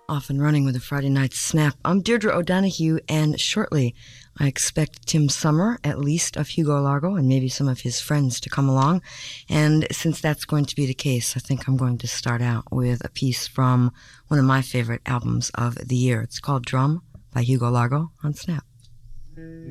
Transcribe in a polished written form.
off and running with a Friday night snap. I'm Deirdre O'Donoghue, and shortly I expect Tim Summer, at least of Hugo Largo, and maybe some of his friends to come along. And since that's going to be the case, I think I'm going to start out with a piece from one of my favorite albums of the year. It's called Drum by Hugo Largo on Snap.